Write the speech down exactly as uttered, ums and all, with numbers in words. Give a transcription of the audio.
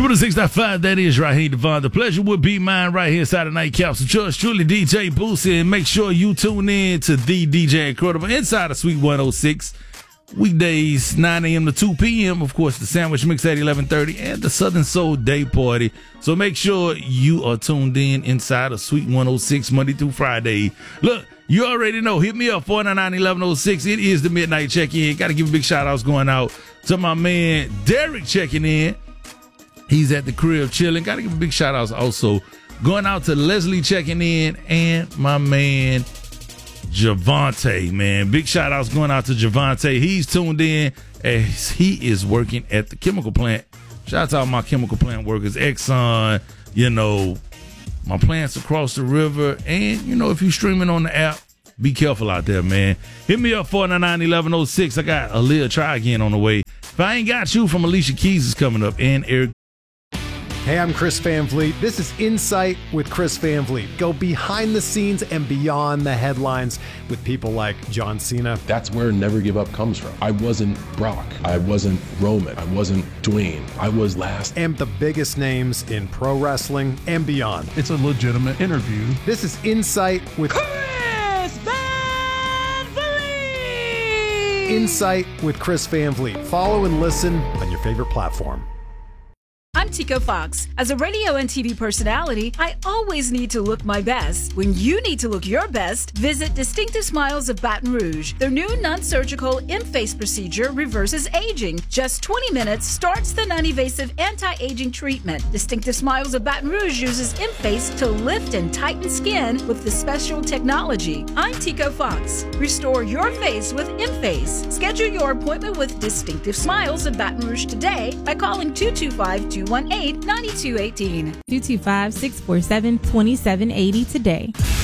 Triple six point five, that is Raheem Devon. The pleasure would be mine right here inside the Nightcap. So yours truly, D J Boosie, and make sure you tune in to the D J Incredible inside of Suite one oh six. Weekdays, nine a.m. to two p.m. Of course, the Sandwich Mix at eleven thirty and the Southern Soul Day Party. So make sure you are tuned in inside of Suite one oh six Monday through Friday. Look, you already know. Hit me up, four nine nine, eleven oh six. It is the Midnight Check-In. Got to give a big shout-outs going out to my man Derek checking in. He's at the crib chilling. Got to give a big shout-outs also going out to Leslie checking in and my man Javante, man. Big shout-outs going out to Javante. He's tuned in as he is working at the chemical plant. Shout out to all my chemical plant workers, Exxon, you know, my plants across the river. And, you know, if you're streaming on the app, be careful out there, man. Hit me up, four nine nine, eleven oh six. I got Aaliyah Try Again on the way. If I Ain't Got You from Alicia Keys is coming up, and Eric. Hey, I'm Chris Van Vliet. This is Insight with Chris Van Vliet. Go behind the scenes and beyond the headlines with people like John Cena. That's where Never Give Up comes from. I wasn't Brock. I wasn't Roman. I wasn't Dwayne. I was last. And the biggest names in pro wrestling and beyond. It's a legitimate interview. This is Insight with Chris Van Vliet. Insight with Chris Van Vliet. Follow and listen on your favorite platform. I'm Tico Fox. As a radio and T V personality, I always need to look my best. When you need to look your best, visit Distinctive Smiles of Baton Rouge. Their new non-surgical in-face procedure reverses aging. Just twenty minutes starts the non-invasive anti-aging treatment. Distinctive Smiles of Baton Rouge uses in-face to lift and tighten skin with the special technology. I'm Tico Fox. Restore your face with in-face. Schedule your appointment with Distinctive Smiles of Baton Rouge today by calling two two five, two one eight, nine two one eight. two two five, six four seven, two seven eight zero today.